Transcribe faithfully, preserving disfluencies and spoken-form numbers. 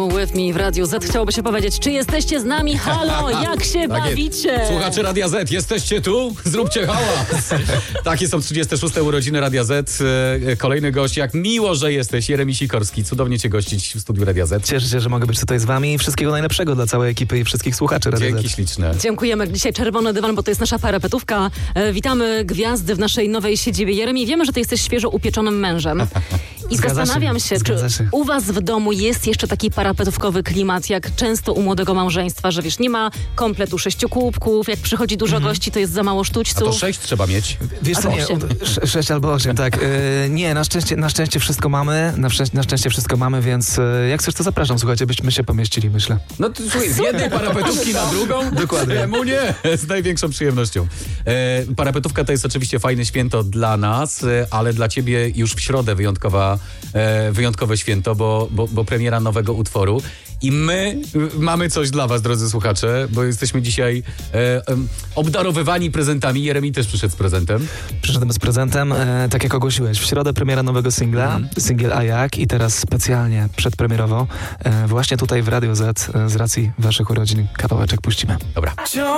You With Me w Radiu Z. Chciałoby się powiedzieć, czy jesteście z nami? Halo, jak się tak bawicie? Jest. Słuchacze Radia Z, jesteście tu? Zróbcie hałas. Takie są trzydzieste szóste urodziny Radia Z. Kolejny gość, jak miło, że jesteś. Jeremi Sikorski, cudownie cię gościć w studiu Radia Z. Cieszę się, że mogę być tutaj z wami. Wszystkiego najlepszego dla całej ekipy i wszystkich słuchaczy Radia Dzięki Z. śliczne. Dziękujemy. Dzisiaj Czerwony Dywan, bo to jest nasza parapetówka. E, witamy gwiazdy w naszej nowej siedzibie. Jeremi, wiemy, że ty jesteś świeżo upieczonym mężem. I Zgadza zastanawiam się, się, czy zgadza się. u was w domu jest jeszcze taki parapetówkowy klimat, jak często u młodego małżeństwa, że wiesz, nie ma kompletu sześciu kubków, jak przychodzi dużo Mhm. gości, to jest za mało A sztućców. to sześć trzeba mieć. Wiesz co, Albo nie, osiem. sze- sześć albo osiem, tak. E, nie, na szczęście, na szczęście wszystko mamy, na, szczę- na szczęście wszystko mamy, więc e, jak chcesz, to zapraszam, słuchajcie, byśmy się pomieścili, myślę. No to słuchaj, z jednej parapetówki na drugą? Dokładnie. Czemu nie? Z największą przyjemnością. E, parapetówka to jest oczywiście fajne święto dla nas, e, ale dla ciebie już w środę wyjątkowa, e, wyjątkowe święto, bo, bo, bo premiera nowego utworu. I my y, mamy coś dla was, drodzy słuchacze, bo jesteśmy dzisiaj e, em, obdarowywani prezentami. Jeremi też przyszedł z prezentem. Przyszedłem z prezentem, e, tak jak ogłosiłeś, w środę premiera nowego singla, Mhm. singiel A Jak, i teraz specjalnie przedpremierowo e, właśnie tutaj w Radio Z e, z racji waszych urodzin kawałeczek puścimy. Dobra.